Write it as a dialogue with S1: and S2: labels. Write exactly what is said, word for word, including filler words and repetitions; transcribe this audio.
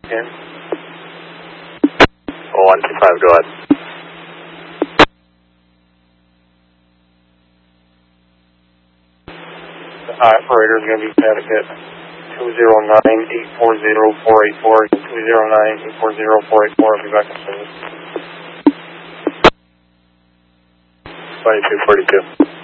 S1: ten. Oh, one two five, go ahead. The operator is going to be static at two zero nine, eight four zero, four eight four, two zero nine, eight four zero, four eight four, I'll be back in service. twenty-two forty-two.